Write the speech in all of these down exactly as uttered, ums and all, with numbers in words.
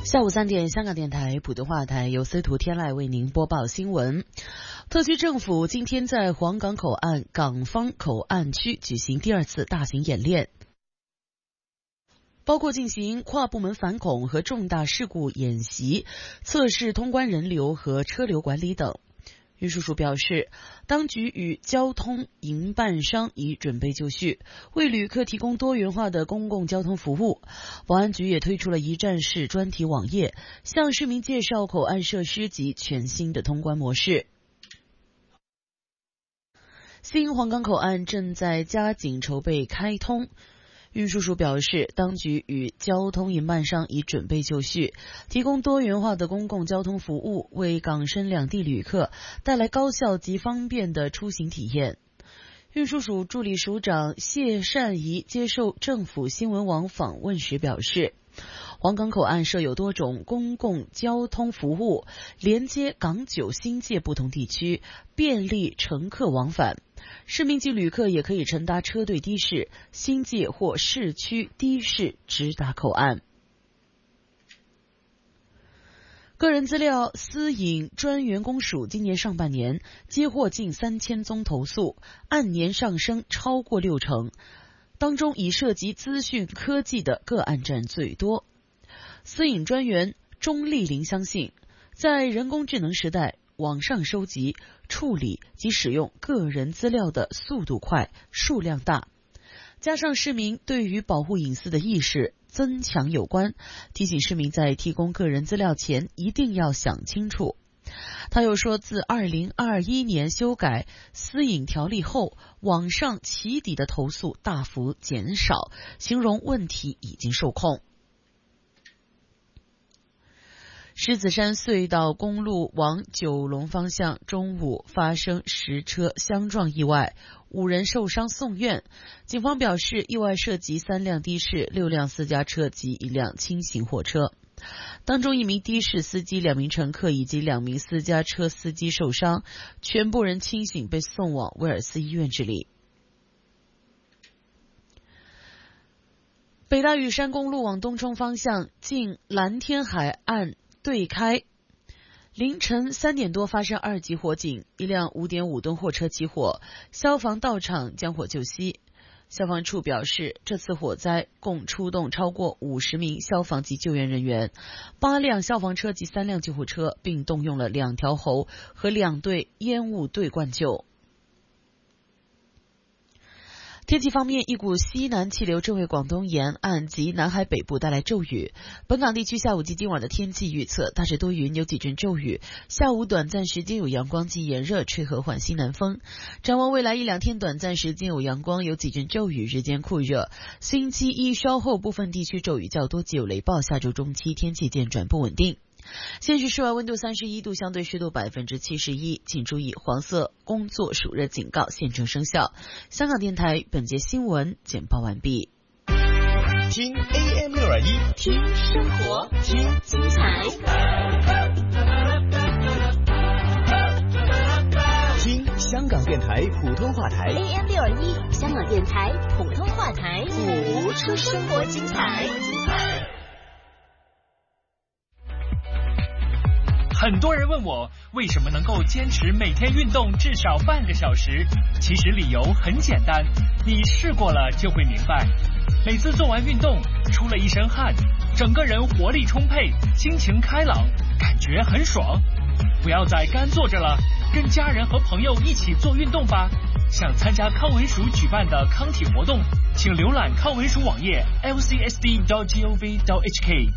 下午三点，香港电台普通话台由司徒天籁为您播报新闻。特区政府今天在皇岗口岸港方口岸区举行第二次大型演练，包括进行跨部门反恐和重大事故演习，测试通关人流和车流管理等。运输署表示，当局与交通营办商已准备就绪，为旅客提供多元化的公共交通服务。保安局也推出了一站式专题网页，向市民介绍口岸设施及全新的通关模式。新皇岗口岸正在加紧筹备开通。运输署表示，当局与交通营办商已准备就绪，提供多元化的公共交通服务，为港深两地旅客带来高效及方便的出行体验。运输署助理署长谢善仪接受政府新闻网访问时表示，皇岗口岸设有多种公共交通服务，连接港九新界不同地区，便利乘客往返。市民及旅客也可以乘搭车队的士、新界或市区的士直达口岸。个人资料私隐专员公署今年上半年接获近三千宗投诉，按年上升超过六成，当中以涉及资讯科技的个案占最多。私隐专员钟丽玲相信，在人工智能时代，网上收集、处理及使用个人资料的速度快、数量大，加上市民对于保护隐私的意识增强有关，提醒市民在提供个人资料前一定要想清楚。他又说，自二零二一年修改私隐条例后，网上起底的投诉大幅减少，形容问题已经受控。狮子山隧道公路往九龙方向中午发生十车相撞意外，五人受伤送院。警方表示，意外涉及三辆的士、六辆私家车及一辆轻型货车，当中一名的士司机、两名乘客以及两名私家车司机受伤，全部人清醒，被送往威尔斯医院治理。北大屿山公路往东冲方向近蓝天海岸对开，凌晨三点多发生二级火警，一辆 五点五吨货车起火，消防到场将火救熄。消防处表示，这次火灾共出动超过五十名消防及救援人员，八辆消防车及三辆救护车，并动用了两条喉和两队烟雾队灌救。天气方面，一股西南气流正为广东沿岸及南海北部带来骤雨。本港地区下午及今晚的天气预测大致多云，有几阵骤雨，下午短暂时间有阳光及炎热，吹和缓西南风。展望未来一两天，短暂时间有阳光，有几阵骤雨，日间酷热。星期一稍后部分地区骤雨较多及有雷暴，下周中期天气渐转不稳定。现时室外温度三十一度，相对湿度百分之七十一，请注意黄色工作暑热警告现正生效。香港电台本节新闻简报完毕。 听 A M 六二一， 听生活，听精彩， 听香港电台普通话台 A M 六二一，香港电台普通话台， 谱出生活精彩。 很多人问我为什么能够坚持每天运动至少半个小时，其实理由很简单，你试过了就会明白。每次做完运动，出了一身汗，整个人活力充沛，心情开朗，感觉很爽。不要再干坐着了，跟家人和朋友一起做运动吧。想参加康文署举办的康体活动，请浏览康文署网页 l c s d dot gov dot h k。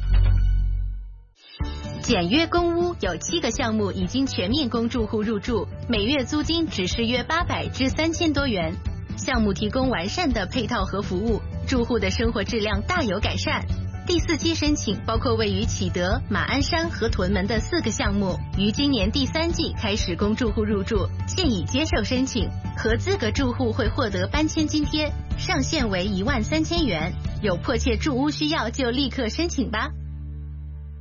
简约公屋有七个项目已经全面供住户入住，每月租金只是约八百至三千多元。项目提供完善的配套和服务，住户的生活质量大有改善。第四期申请包括位于启德、马鞍山和屯门的四个项目，于今年第三季开始供住户入住，现已接受申请，合资格住户会获得搬迁津贴，上限为一万三千元。有迫切住屋需要就立刻申请吧。